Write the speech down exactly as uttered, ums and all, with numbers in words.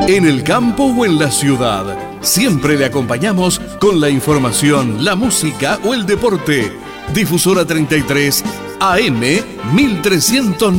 En el campo o en la ciudad, siempre le acompañamos con la información, la música o el deporte. Difusora treinta y tres A M mil trescientos